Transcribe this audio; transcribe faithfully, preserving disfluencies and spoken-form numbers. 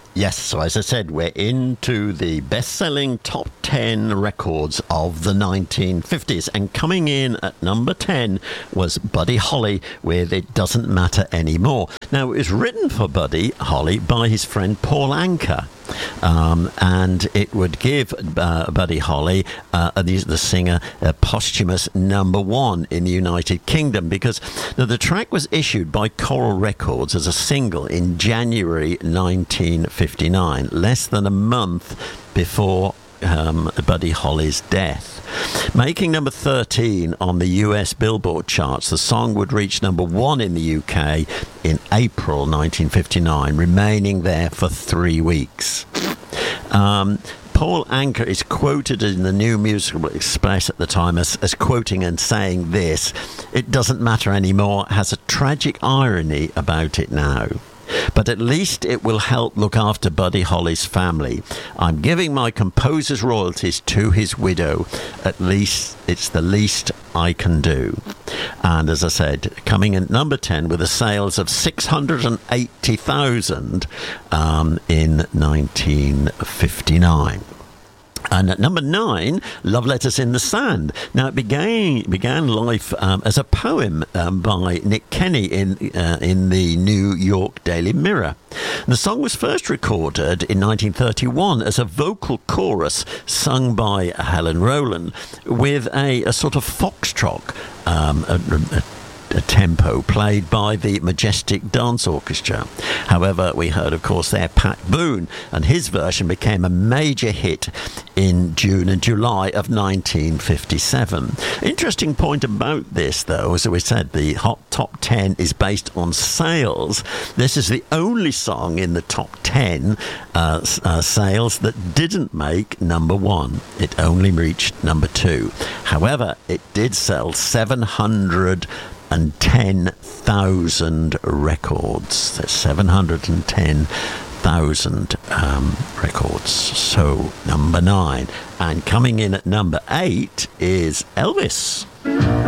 Yes, so as I said, we're into the best-selling top ten records of the nineteen fifties. And coming in at number ten was Buddy Holly with It Doesn't Matter Anymore. Now, it was written for Buddy Holly by his friend Paul Anka. Um, and it would give uh, Buddy Holly, uh, the, the singer, a posthumous number one in the United Kingdom, because now, the track was issued by Coral Records as a single in January nineteen fifty-nine, less than a month before Um, Buddy Holly's death. Making number thirteen on the U S Billboard charts, the song would reach number one in the U K in April nineteen fifty-nine, remaining there for three weeks. Um, Paul Anka is quoted in the New Musical Express at the time as, as quoting and saying this: "It doesn't matter anymore, has a tragic irony about it now. But at least it will help look after Buddy Holly's family. I'm giving my composer's royalties to his widow. At least it's the least I can do." And as I said, coming in at number ten with the sales of six hundred eighty thousand um, in nineteen fifty-nine. And at number nine, Love Letters in the Sand. Now, it began began life um, as a poem um, by Nick Kenny in uh, in the New York Daily Mirror. The song was first recorded in nineteen thirty-one as a vocal chorus sung by Helen Rowland with a, a sort of foxtrot um, a, a, a tempo played by the Majestic Dance Orchestra. However, we heard, of course, there Pat Boone, and his version became a major hit in June and July of nineteen fifty-seven. Interesting point about this, though, as we said, the Hot Top ten is based on sales. This is the only song in the top ten uh, uh, sales that didn't make number one. It only reached number two. However, it did sell seven hundred and ten thousand records. That's seven hundred and ten thousand um, records. So number nine, and coming in at number eight is Elvis.